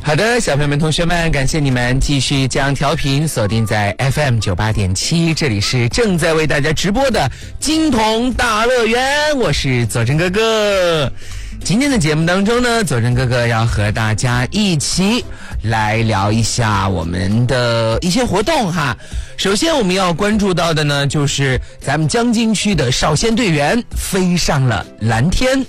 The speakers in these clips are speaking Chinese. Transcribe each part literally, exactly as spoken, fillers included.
好的，小朋友们同学们，感谢你们继续将调频锁定在 F M 九十八点七， 这里是正在为大家直播的金童大乐园，我是佐真哥哥。今天的节目当中呢，佐真哥哥要和大家一起来聊一下我们的一些活动哈。首先我们要关注到的呢，就是咱们江津区的少先队员飞上了蓝天。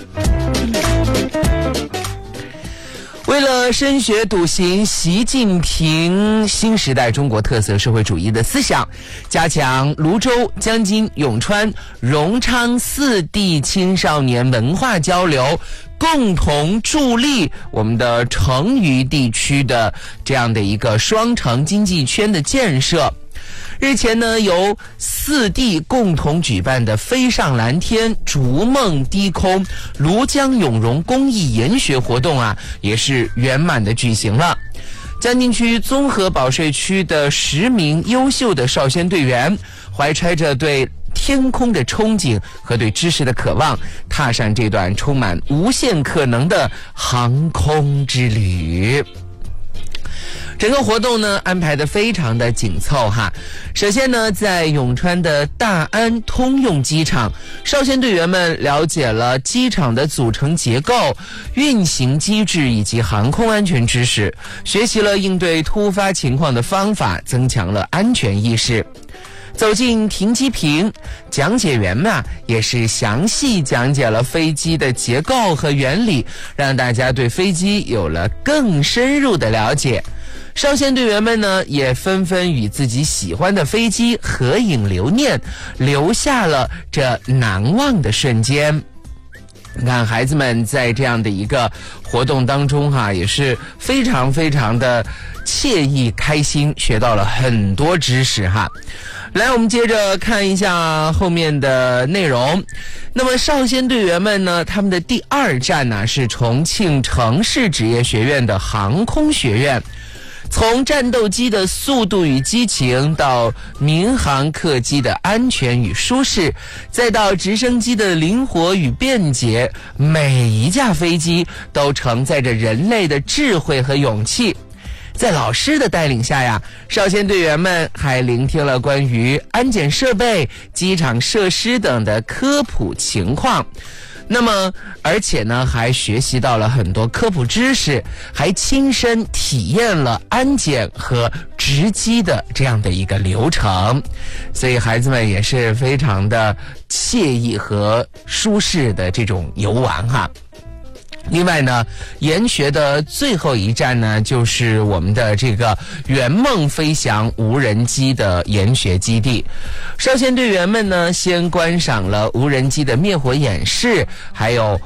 为了深学笃行习近平新时代中国特色社会主义的思想，加强泸州、江津、永川、荣昌四地青少年文化交流，共同助力我们的成渝地区的这样的一个双城经济圈的建设。日前呢，由四地共同举办的飞上蓝天、逐梦低空、庐江永荣公益研学活动啊，也是圆满的举行了。江津区综合保税区的十名优秀的少先队员，怀揣着对天空的憧憬和对知识的渴望，踏上这段充满无限可能的航空之旅。整个活动呢安排的非常的紧凑哈。首先呢，在永川的大安通用机场，少先队员们了解了机场的组成结构、运行机制以及航空安全知识，学习了应对突发情况的方法，增强了安全意识。走进停机坪，讲解员们啊也是详细讲解了飞机的结构和原理，让大家对飞机有了更深入的了解。少先队员们呢也纷纷与自己喜欢的飞机合影留念，留下了这难忘的瞬间。你看孩子们在这样的一个活动当中哈、啊，也是非常非常的惬意开心，学到了很多知识哈。来，我们接着看一下后面的内容。那么少先队员们呢，他们的第二站呢是重庆城市职业学院的航空学院。从战斗机的速度与激情，到民航客机的安全与舒适，再到直升机的灵活与便捷，每一架飞机都承载着人类的智慧和勇气。在老师的带领下呀，少先队员们还聆听了关于安检设备、机场设施等的科普情况。那么而且呢还学习到了很多科普知识，还亲身体验了安检和值机的这样的一个流程，所以孩子们也是非常的惬意和舒适的这种游玩哈。另外呢，研学的最后一站呢，就是我们的这个圆梦飞翔无人机的研学基地。少先队员们呢，先观赏了无人机的灭火演示，还有